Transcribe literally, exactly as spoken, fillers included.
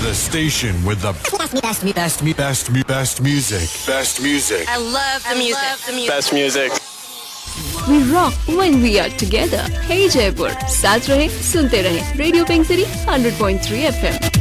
The station with the best, best, best, best, best music. Best music. I love the music. Love the music. Best music. We rock when we are together. Hey Jaipur, साथ रहे सुनते रहे radio pink city one hundred point three F M.